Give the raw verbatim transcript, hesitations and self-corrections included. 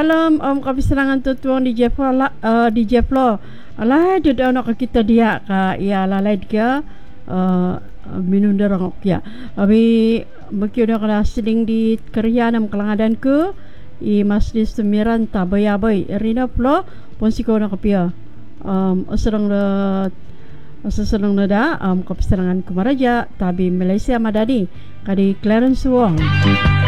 Dalam um, kapisarangan tutuang di Jeplo uh, di Jeplo alai de nak kita dia ka ia lalai dia uh, minum darang ya abi mungkin nak kena seding di kerja nam kelangadan ke i masjid semiran tabayabai rina plo ponsiko nak pia um serang le seserang nada um kapisarangan Kumaraja tabi Malaysia madadi kadi Clarence Wong.